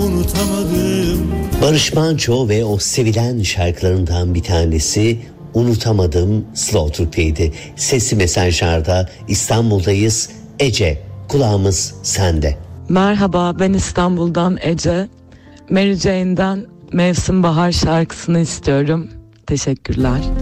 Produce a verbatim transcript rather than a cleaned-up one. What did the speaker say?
unutamadım. Barış Manço ve o sevilen şarkılarından bir tanesi Unutamadım Slow Türk'teydi. Sesli Mesajlar'da İstanbul'dayız. Ece, kulağımız sende. Merhaba, ben İstanbul'dan Ece. Mary Jane'den Mevsim Bahar şarkısını istiyorum. Teşekkürler.